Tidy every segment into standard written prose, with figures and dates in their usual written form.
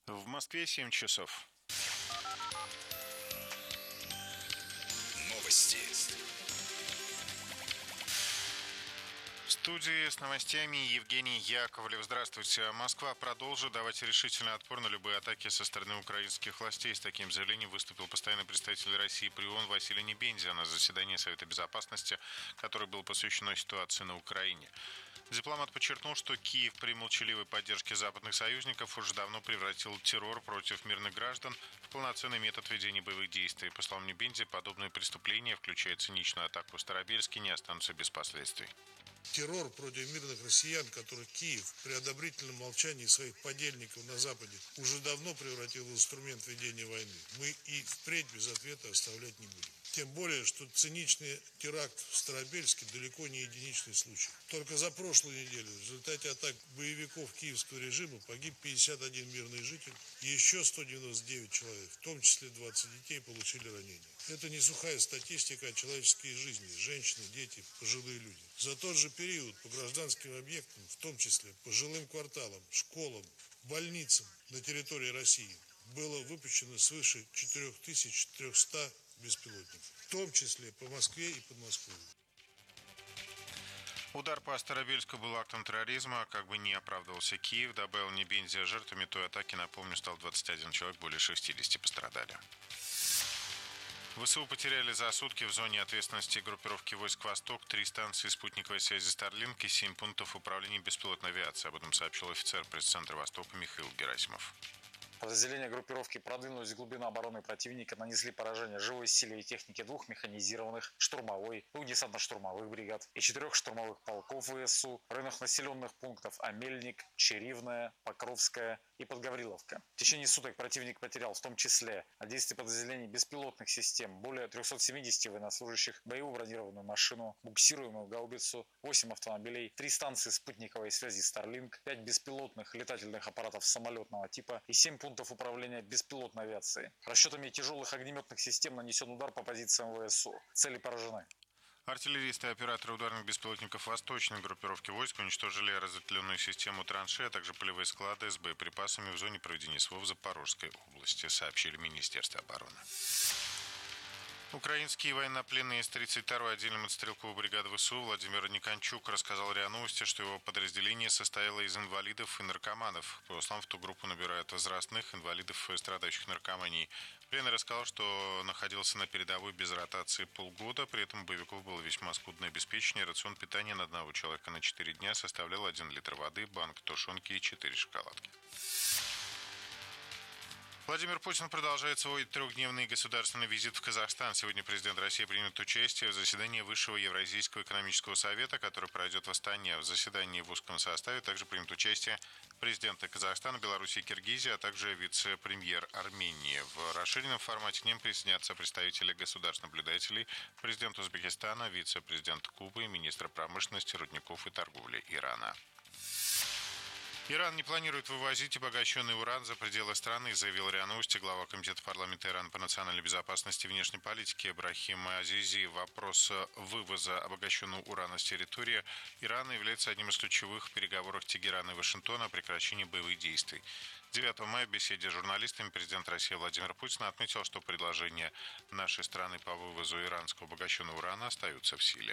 В Москве 7 часов. Новости. В студии с новостями Евгений Яковлев. Здравствуйте. Москва продолжит давать решительный отпор на любые атаки со стороны украинских властей. С таким заявлением выступил постоянный представитель России при ООН Василий Небензя на заседании Совета Безопасности, которое было посвящено ситуации на Украине. Дипломат подчеркнул, что Киев при молчаливой поддержке западных союзников уже давно превратил террор против мирных граждан в полноценный метод ведения боевых действий. По словам Небензи, подобные преступления, включая циничную атаку в Старобельске, не останутся без последствий. Террор против мирных россиян, который Киев при одобрительном молчании своих подельников на Западе уже давно превратил в инструмент ведения войны, мы и впредь без ответа оставлять не будем. Тем более, что циничный теракт в Старобельске далеко не единичный случай. Только за прошлую неделю в результате атак боевиков киевского режима погиб 51 мирный житель, и еще 199 человек, в том числе 20 детей, получили ранения. Это не сухая статистика, а человеческие жизни, женщины, дети, пожилые люди. За тот же период по гражданским объектам, в том числе по жилым кварталам, школам, больницам на территории России, было выпущено свыше 4300 беспилотников, в том числе по Москве и Подмосковью. Удар по Старобельску был актом терроризма, как бы не оправдывался Киев, добавил Небензи. Жертвами той атаки, напомню, стал 21 человек, более 60 пострадали. ВСУ потеряли за сутки в зоне ответственности группировки войск «Восток» 3 станции спутниковой связи «Старлинк» и 7 пунктов управления беспилотной авиацией. Об этом сообщил офицер пресс-центра «Востока» Михаил Герасимов. Подразделения группировки продвинулись в глубину обороны противника, нанесли поражение живой силе и технике 2 механизированных, штурмовой, 2 десантно-штурмовых бригад и 4 штурмовых полков ВСУ в районах населенных пунктов Амельник, Черивная, Покровская и Подгавриловка. В течение суток противник потерял в том числе от действий подразделений беспилотных систем более 370 военнослужащих, боевую бронированную машину, буксируемую гаубицу, 8 автомобилей, 3 станции спутниковой связи Starlink, 5 беспилотных летательных аппаратов самолетного типа и 7 пунктов управления беспилотной авиацией. Расчетами тяжелых огнеметных систем нанесен удар по позициям ВСУ. Цели поражены. Артиллеристы и операторы ударных беспилотников восточной группировки войск уничтожили разветвленную систему траншей, а также полевые склады с боеприпасами в зоне проведения СВО в Запорожской области, сообщили в Министерстве обороны. Украинские военнопленные из 32-й отдельной мотострелковой бригады ВСУ Владимир Никончук рассказал РИА Новости, что его подразделение состояло из инвалидов и наркоманов. По его словам, в ту группу набирают возрастных инвалидов, страдающих наркоманией. Пленный рассказал, что находился на передовой без ротации полгода. При этом у боевиков было весьма скудное обеспечение. Рацион питания на одного человека на 4 дня составлял 1 литр воды, банк тушенки и 4 шоколадки. Владимир Путин продолжает свой 3-дневный государственный визит в Казахстан. Сегодня президент России примет участие в заседании Высшего Евразийского экономического совета, который пройдет в Астане. В заседании в узком составе также примут участие президенты Казахстана, Беларуси и Киргизии, а также вице-премьер Армении. В расширенном формате к ним присоединятся представители государств-наблюдателей, президент Узбекистана, вице-президент Кубы, министр промышленности, рудников и торговли Ирана. Иран не планирует вывозить обогащенный уран за пределы страны, заявил РИА Новости глава Комитета парламента Ирана по национальной безопасности и внешней политике Ибрахим Азизи. Вопрос вывоза обогащенного урана с территории Ирана является одним из ключевых в переговорах Тегерана и Вашингтона о прекращении боевых действий. 9 мая в беседе с журналистами президент России Владимир Путин отметил, что предложения нашей страны по вывозу иранского обогащенного урана остаются в силе.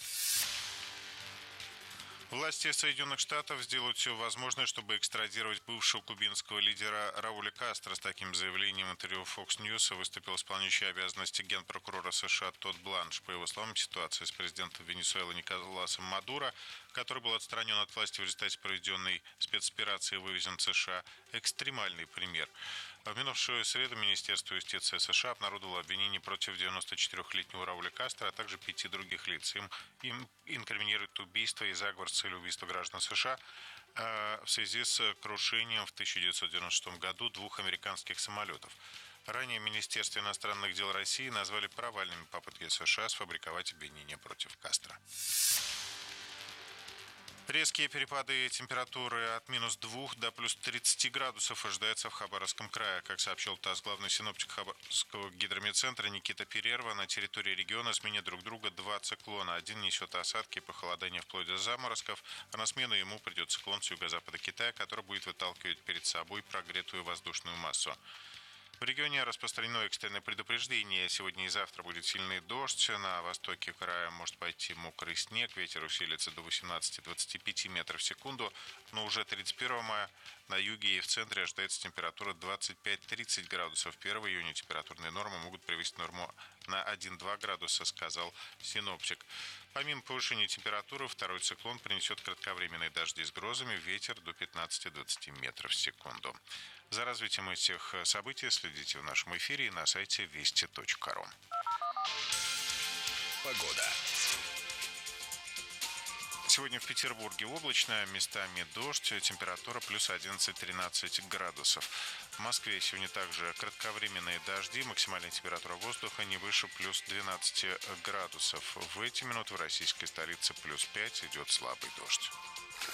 Власти Соединенных Штатов сделают все возможное, чтобы экстрадировать бывшего кубинского лидера Рауля Кастро. С таким заявлением в интервью Fox News выступил исполняющий обязанности генпрокурора США Тодд Бланш. По его словам, ситуация с президентом Венесуэлы Николасом Мадуро, который был отстранен от власти в результате проведенной спецоперации и вывезен в США, экстремальный пример. В минувшую среду Министерство юстиции США обнародовало обвинение против 94-летнего Рауля Кастро, а также 5 других лиц. Им инкриминируют убийство и заговор с целью убийства граждан США в связи с крушением в 1996 году 2 американских самолетов. Ранее Министерство иностранных дел России назвали провальными попытки США сфабриковать обвинения против Кастро. Резкие перепады температуры от -2 до +30 градусов ожидается в Хабаровском крае. Как сообщил ТАСС, главный синоптик Хабаровского гидрометцентра Никита Перерва, на территории региона сменят друг друга два циклона. Один несет осадки и похолодание вплоть до заморозков, а на смену ему придет циклон с юго-запада Китая, который будет выталкивать перед собой прогретую воздушную массу. В регионе распространено экстренное предупреждение. Сегодня и завтра будет сильный дождь. На востоке края может пойти мокрый снег. Ветер усилится до 18-25 метров в секунду. Но уже 31 мая на юге и в центре ожидается температура 25-30 градусов. 1 июня температурные нормы могут превысить норму на 1-2 градуса, сказал синоптик. Помимо повышения температуры, второй циклон принесет кратковременные дожди с грозами, ветер до 15-20 метров в секунду. За развитием этих событий следите в нашем эфире и на сайте вести.ру. Погода. Сегодня в Петербурге облачно, местами дождь, температура плюс 11-13 градусов. В Москве сегодня также кратковременные дожди, максимальная температура воздуха не выше плюс 12 градусов. В эти минуты в российской столице плюс 5 идет слабый дождь.